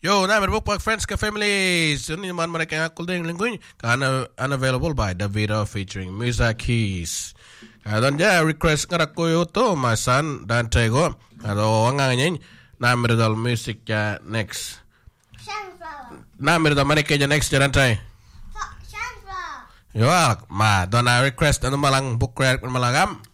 Yo, na book pak friends ka families. Ini man mereka akul ding lingkuin karena unavailable by Davido featuring Musa Keys. Dan ja request ngaraku itu masan dan tego. Ado wanganyin na mirdal music ya next. Na mirdal mereka ya next jalan tay. Yo, ma dona request anu malang book rek malangam.